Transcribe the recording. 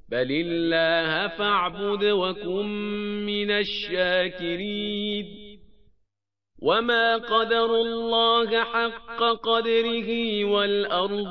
بل الله فاعبد وكن من الشاكرين وما قدروا الله حق قدره والأرض